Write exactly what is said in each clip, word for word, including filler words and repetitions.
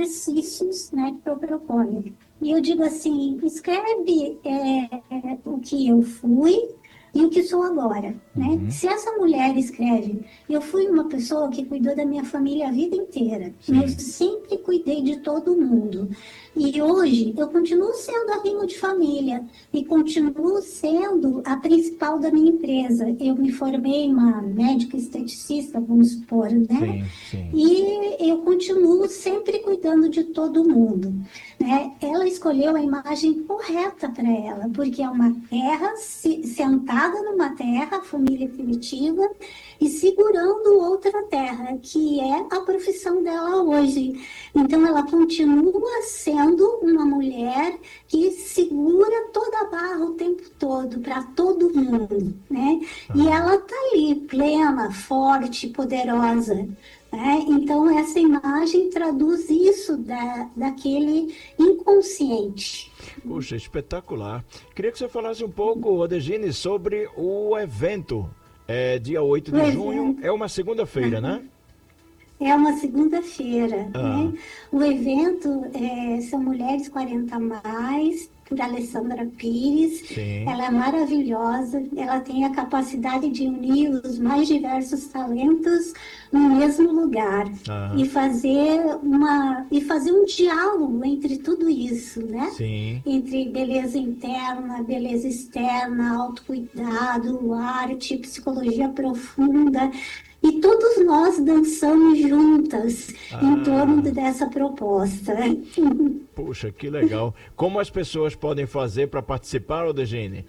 exercícios, né, que eu proponho. E eu digo assim, escreve é, o que eu fui e o que sou agora, né? Uhum. Se essa mulher escreve, eu fui uma pessoa que cuidou da minha família a vida inteira. Sim. Eu sempre cuidei de todo mundo. E hoje eu continuo sendo a rima de família e continuo sendo a principal da minha empresa. Eu me formei uma médica esteticista, vamos supor, né? Sim, sim. E eu continuo sempre cuidando de todo mundo, né? Ela escolheu a imagem correta para ela, porque é uma terra se, sentada numa terra, família primitiva, e segurando outra terra, que é a profissão dela hoje. Então, ela continua sendo uma mulher que segura toda a barra o tempo todo, para todo mundo, né? Ah. E ela está ali, plena, forte, poderosa. É, então, essa imagem traduz isso da, daquele inconsciente. Puxa, espetacular. Queria que você falasse um pouco, Odegine, sobre o evento. É dia oito de O junho, evento. é uma segunda-feira, né? É uma segunda-feira, Ah. né? O evento é, são Mulheres quarenta a mais, por Alessandra Pires. Sim. Ela é maravilhosa, ela tem a capacidade de unir os mais diversos talentos no mesmo lugar. Ah. E fazer uma e fazer um diálogo entre tudo isso, né? Sim. Entre beleza interna, beleza externa, autocuidado, arte, psicologia profunda. E todos nós dançamos juntas Ah. em torno dessa proposta. Puxa, que legal. Como as pessoas podem fazer para participar, Odegine?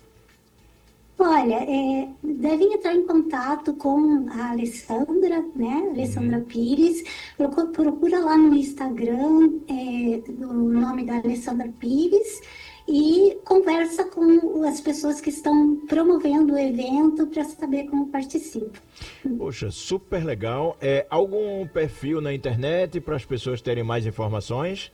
Olha, é, devem entrar em contato com a Alessandra, né? Alessandra uhum. Pires. Procura, procura lá no Instagram é, o nome da Alessandra Pires e conversa com as pessoas que estão promovendo o evento para saber como participa. Poxa, super legal. É, algum perfil na internet para as pessoas terem mais informações?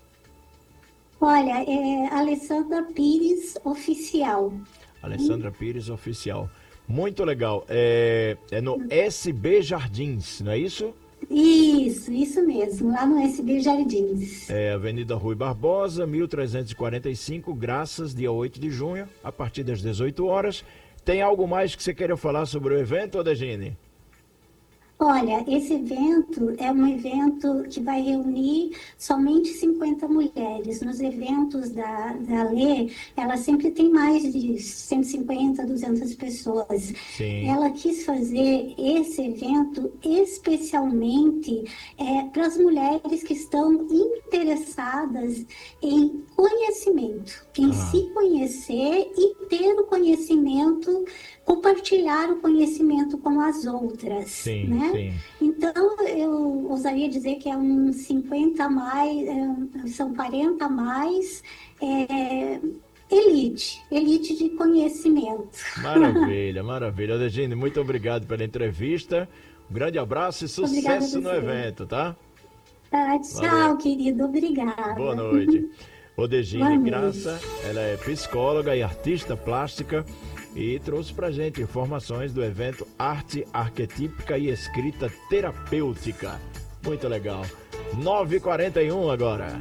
Olha, é Alessandra Pires Oficial. Alessandra Pires Oficial. Muito legal. É, é no S B Jardins, não é isso? Isso, isso mesmo, lá no S B Jardins. É Avenida Rui Barbosa, mil trezentos e quarenta e cinco, Graças, dia oito de junho, a partir das dezoito horas. Tem algo mais que você queira falar sobre o evento, Odegine? Olha, esse evento é um evento que vai reunir somente cinquenta mulheres. Nos eventos da, da Lê, ela sempre tem mais de cento e cinquenta, duzentas pessoas. Sim. Ela quis fazer esse evento especialmente é, para as mulheres que estão interessadas em conhecimento, em ah. se conhecer e ter o conhecimento, compartilhar o conhecimento com as outras, sim, né? Sim. Então, eu ousaria dizer que é uns cinquenta a mais, é, são quarenta a mais, é, elite, elite de conhecimento. Maravilha, maravilha. Odegine, muito obrigado pela entrevista. Um grande abraço e sucesso no evento, tá? Tá, tchau, valeu. Querido, obrigada. Boa noite. Odegine Graça, ela é psicóloga e artista plástica e trouxe pra gente informações do evento Arte Arquetípica e Escrita Terapêutica. Muito legal. nove e quarenta e um agora.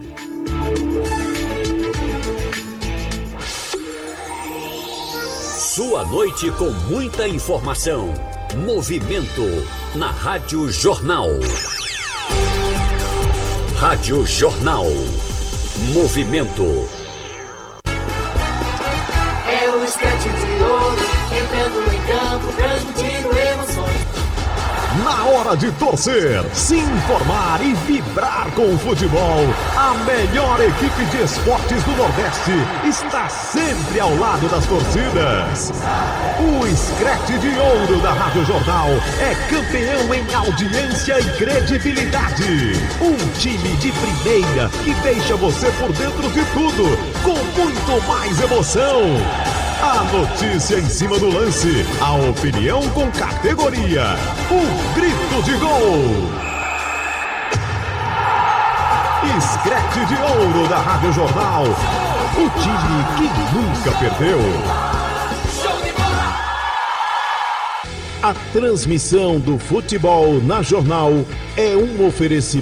Sua noite com muita informação. Movimento na Rádio Jornal. Rádio Jornal. Movimento. É o esquete de ouro, entrando em campo, transmitindo emoções. Na hora de torcer, se informar e vibrar com o futebol, a melhor equipe de esportes do Nordeste está sempre ao lado das torcidas. O Escrete de Ouro da Rádio Jornal é campeão em audiência e credibilidade. Um time de primeira que deixa você por dentro de tudo, com muito mais emoção. A notícia em cima do lance, a opinião com categoria, o grito de gol. Escrete de Ouro da Rádio Jornal, o time que nunca perdeu. A transmissão do futebol na Jornal é um oferecimento